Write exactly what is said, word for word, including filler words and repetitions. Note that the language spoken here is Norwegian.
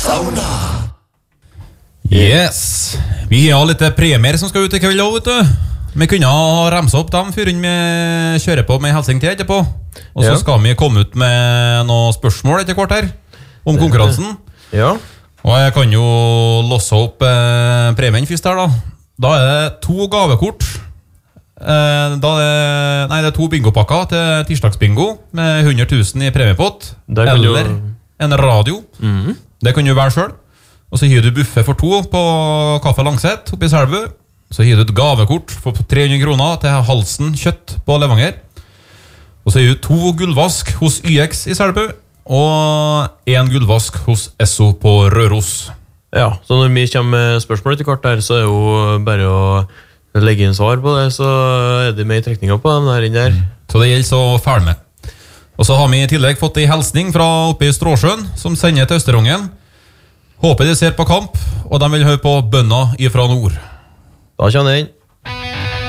Sauna. Yes. Vi har litt premier som skal ut i kveld også, vet du. Vi kunne ha ramset opp dem før vi kjører på med Helsing til etterpå. Og så Ja. skal vi komme ut med noen spørsmål etter hvert her om konkurransen. Ja. Og jeg kan jo låse opp eh, premien først her da. Da er det to gavekort. Eh, da er det, nei, det er to bingopakker til tirsdagsbingo med hundre tusen i premiepott. Der kan Eller du- en radio. Mhm. Det kan du være selv. Og så gir du buffet for to på Kaffe Langset oppe i Selbu. Så gir du et gavekort for tre hundre kroner til Halsen kjøtt på Levanger. Og så gir du to gullvask hos Y X i Selbu. Og en gullvask hos Esso på Røros. Ja, så når vi kommer med spørsmål etter hvert der, så er jo bare å legge inn svar på det, så er det med i trekninga på den der inn der. Så det gjelder så ferdig med. Og så har vi i tillegg fått en hilsning fra oppe i Stråsjøen, som sender til Østerongen. Håper de ser på kamp, og de vil høre på bønna ifra nord. Da kjenner jeg inn.